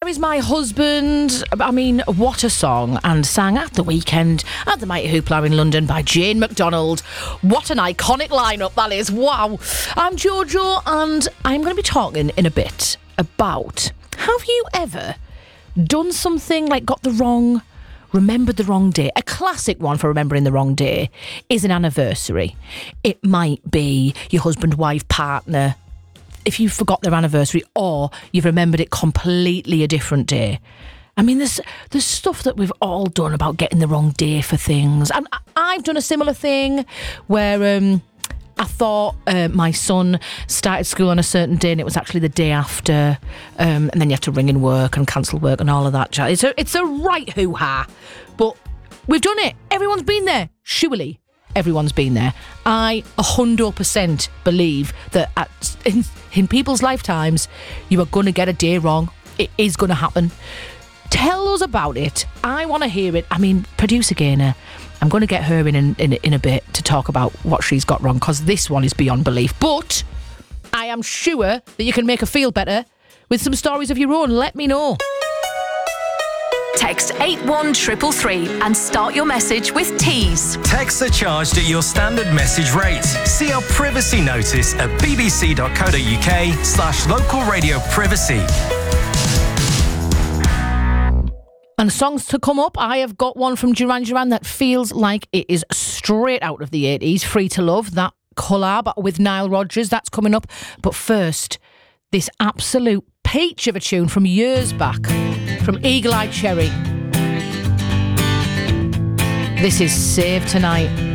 Is My Husband. I mean, what a song. And sang at the weekend at the Mighty Hoopla in London by Jane McDonald. What an iconic lineup that is. Wow. I'm Jojo, and I'm going to be talking in a bit about, have you ever done something like remembered the wrong day? A classic one for remembering the wrong day is an anniversary. It might be your husband, wife, partner, if you forgot their anniversary, or you've remembered it completely a different day. I mean, there's stuff that we've all done about getting the wrong day for things. And I've done a similar thing where I thought my son started school on a certain day and it was actually the day after. And then you have to ring in work and cancel work and all of that. It's a right hoo-ha. But we've done it. Everyone's been there. Surely everyone's been there. I 100% believe that in people's lifetimes, you are going to get a day wrong. It is going to happen. Tell us about it. I want to hear it. I mean, producer Gaynor, I'm going to get her in a bit to talk about what she's got wrong, because this one is beyond belief. But I am sure that you can make her feel better with some stories of your own. Let me know. Text 81333 and start your message with Tease. Texts are charged at your standard message rate. See our privacy notice at bbc.co.uk/local radio privacy. And songs to come up, I have got one from Duran Duran that feels like it is straight out of the 80s. Free to Love, that collab with Nile Rodgers, that's coming up. But first, this absolute peach of a tune from years back, from Eagle Eye Cherry. This is Save Tonight.